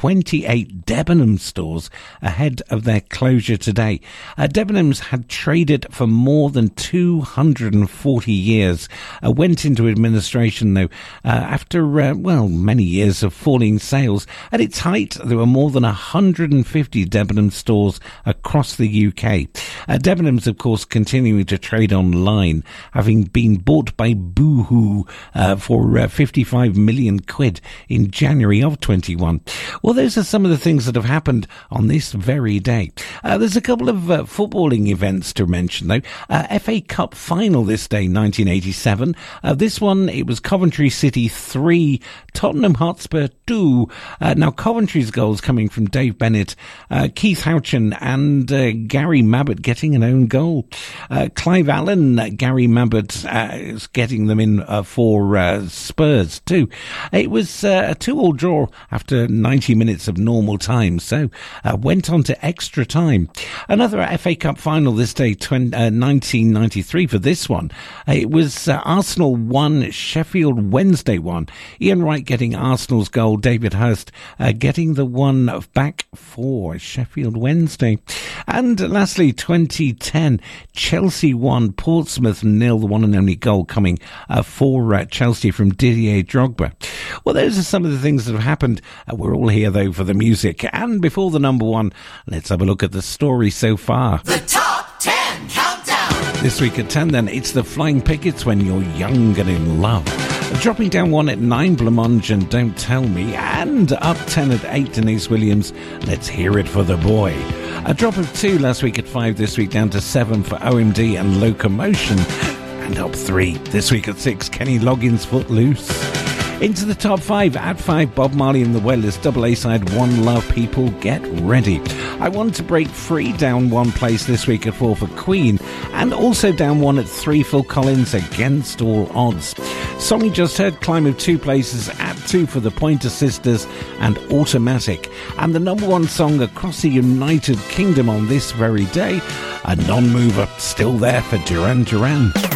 28 Debenhams stores ahead of their closure today. Debenhams had traded for more than 240 years. Went into administration, though, after, many years of falling sales. At its height, there were more than 150 Debenhams stores across the UK. Debenhams, of course, continuing to trade online, having been bought by Boohoo for 55 million quid in January of 21. Well, those are some of the things that have happened on this very day. There's a couple of footballing events to mention, though. FA Cup final this day, 1987. This one, it was Coventry City 3, Tottenham Hotspur 2. Now, Coventry's goals coming from Dave Bennett, Keith Houchin and Gary Mabbott getting an own goal. Clive Allen, Gary Mabbott is getting them in for Spurs too. It was a 2-2 draw after 90 minutes of normal time, so went on to extra time. Another FA Cup final this day, 1993 for this one. It was Arsenal 1, Sheffield Wednesday 1. Ian Wright getting Arsenal's goal, David Hurst getting the one back for Sheffield Wednesday. And lastly, 2010, Chelsea 1, Portsmouth 0, the one and only goal coming for Chelsea from Didier Drogba. Well, those are some of the things that have happened. We're all here, though, for the music. And before the number one, let's have a look at the story so far. The Top 10 Countdown. This week at 10, then, it's the Flying Pickets, When You're Young and in Love. Dropping down 1 at 9, Blancmange and Don't Tell Me. And up 10 at 8, Denise Williams, Let's Hear It for the Boy. A drop of 2 last week at 5, this week down to 7 for OMD and Locomotion. And up 3 this week at 6, Kenny Loggins, Footloose. Into the top 5 at 5, Bob Marley and the Wailers, double A-side, One Love, People Get Ready. I Want to Break Free down 1 place this week at 4 for Queen, and also down 1 at 3, Phil Collins, Against All Odds. Song you just heard, climb of 2 places at 2 for the Pointer Sisters and Automatic. And the number 1 song across the United Kingdom on this very day, a non-mover, still there for Duran Duran.